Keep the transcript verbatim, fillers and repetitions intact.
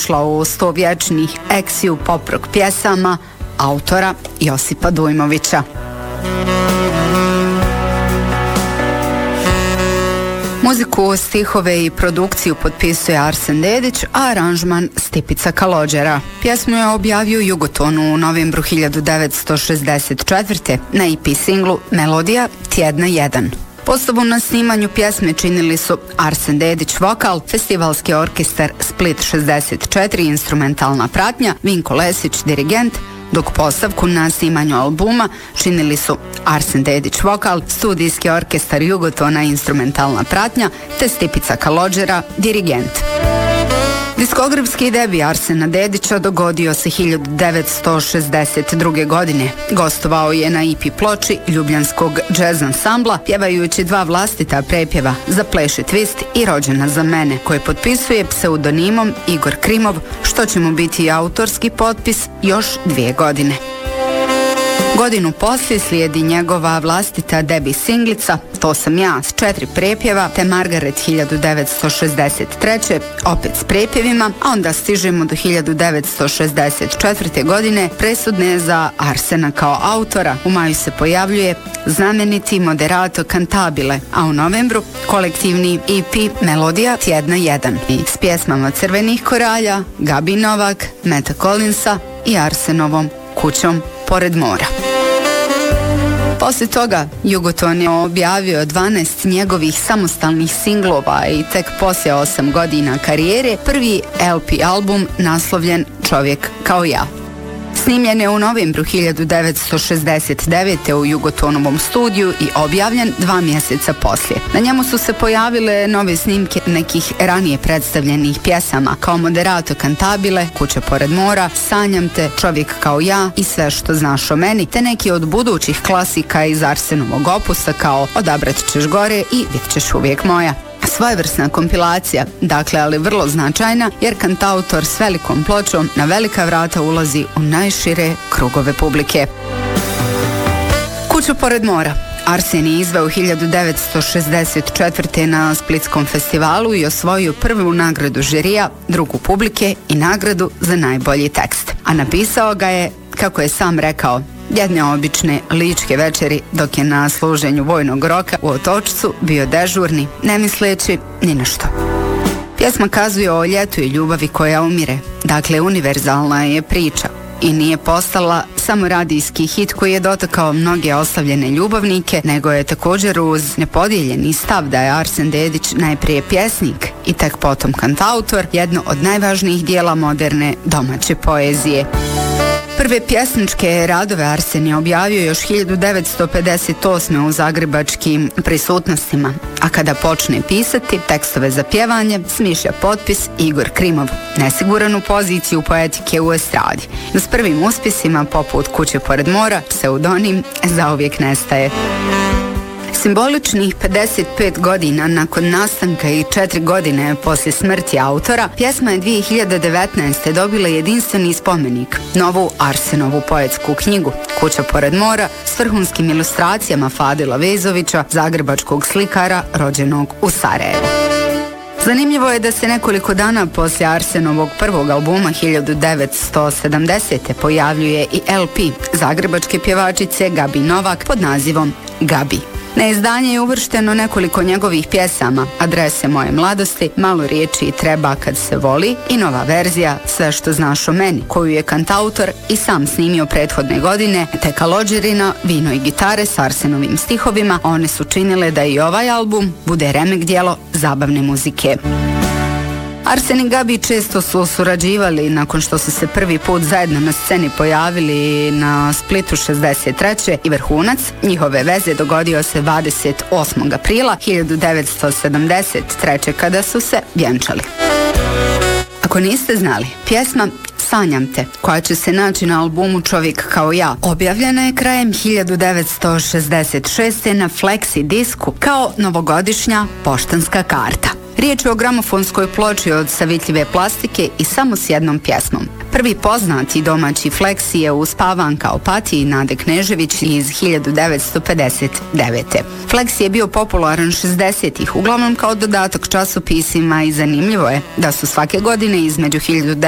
ušla u sto vječnih eksiju pop rock pjesama autora Josipa Dujmovića. Muziku, stihove i produkciju potpisuje Arsen Dedić, a aranžman Stipica Kalođera. Pjesmu je objavio Jugoton u novembru hiljadu devetsto šezdeset četvrte na E P singlu Melodija tjedna jedan. Postavu na snimanju pjesme činili su Arsen Dedić vokal, Festivalski orkestar Split šezdeset četiri instrumentalna pratnja, Vinko Lesić dirigent, dok postavku na snimanju albuma činili su Arsen Dedić vokal, Studijski orkestar Jugotona instrumentalna pratnja te Stipica Kalođera dirigent. Diskografski debi Arsena Dedića dogodio se hiljadu devetsto šezdeset druge. godine. Gostovao je na E P ploči Ljubljanskog džez ansambla, pjevajući dva vlastita prepjeva Zapleši twist i Rođena za mene, koje potpisuje pseudonimom Igor Krimov, što će mu biti autorski potpis još dvije godine. Godinu poslije slijedi njegova vlastita debi singlica To sam ja s četiri prepjeva te Margaret hiljadu devetsto šezdeset treće. opet s prepjevima, a onda stižemo do hiljadu devetsto šezdeset četvrte. godine presudne za Arsena kao autora. U maju se pojavljuje znameniti Moderato Cantabile, a u novembru kolektivni E P Melodija tjedna jedan i s pjesmama Crvenih koralja, Gabi Novak, Meta Collinsa i Arsenovom Kućom pored mora. Poslije toga Jugoton je objavio dvanaest njegovih samostalnih singlova i tek poslije osam godina karijere prvi L P album naslovljen Čovjek kao ja. Snimljen je u novembru hiljadu devetsto šezdeset devete. u Jugotonovom studiju i objavljen dva mjeseca poslije. Na njemu su se pojavile nove snimke nekih ranije predstavljenih pjesama kao Moderato Cantabile, Kuća pored mora, Sanjam te, Čovjek kao ja i Sve što znaš o meni, te neki od budućih klasika iz Arsenovog opusa kao Odabrat ćeš gore i Bit ćeš uvijek moja. Svojevrsna kompilacija, dakle, ali vrlo značajna, jer kantautor s velikom pločom na velika vrata ulazi u najšire krugove publike. Kuću pored mora Arsen je izveo hiljadu devetsto šezdeset četvrte. na Splitskom festivalu i osvojio prvu nagradu žirija, drugu publike i nagradu za najbolji tekst. A napisao ga je, kako je sam rekao, jedne obične ličke večeri dok je na služenju vojnog roka u Otočcu bio dežurni, ne misleći ni na što. Pjesma kazuje o ljetu i ljubavi koja umire, dakle univerzalna je priča i nije postala samo radijski hit koji je dotakao mnoge ostavljene ljubavnike, nego je također uz nepodijeljeni stav da je Arsen Dedić najprije pjesnik i tek potom kantautor, jedno od najvažnijih dijela moderne domaće poezije. Prve pjesničke radove Arsen je objavio još hiljadu devetsto pedeset osme. u zagrebačkim prisutnostima, a kada počne pisati tekstove za pjevanje smišlja potpis Igor Krimov, nesiguran u poziciju poetike u estradi. S prvim uspjesima poput Kuće pored mora pseudonim zauvijek nestaje. Simboličnih pedeset pet godina nakon nastanka i četiri godine poslije smrti autora, pjesma je dvije hiljade devetnaeste. dobila jedinstveni spomenik, novu Arsenovu poetsku knjigu Kuća pored mora s vrhunskim ilustracijama Fadila Vezovića, zagrebačkog slikara rođenog u Sarajevu. Zanimljivo je da se nekoliko dana poslije Arsenovog prvog albuma hiljadu devetsto sedamdesete. pojavljuje i L P zagrebačke pjevačice Gabi Novak pod nazivom Gabi. Na izdanje je uvršteno nekoliko njegovih pjesama, Adrese moje mladosti, Malo riječi treba kad se voli i nova verzija Sve što znaš o meni, koju je kantautor i sam snimio prethodne godine, te Kalođerina Vino i gitare s Arsenovim stihovima. One su činile da i ovaj album bude remek djelo zabavne muzike. Arsen i Gabi često su surađivali nakon što su se prvi put zajedno na sceni pojavili na Splitu šezdeset treće. i vrhunac njihove veze dogodio se dvadeset osmog aprila hiljadu devetsto sedamdeset treće. kada su se vjenčali. Ako niste znali, pjesma Sanjam te, koja će se naći na albumu Čovjek kao ja, objavljena je krajem hiljadu devetsto šezdeset šeste. na Flexi disku kao novogodišnja poštanska karta. Riječ je o gramofonskoj ploči od savitljive plastike i samo s jednom pjesmom. Prvi poznati domaći Flexi je Uspavanka o patiji Nade Knežević iz hiljadu devetsto pedeset devete. Flexi je bio popularan šezdesetih, uglavnom kao dodatak časopisima, i zanimljivo je da su svake godine između hiljadu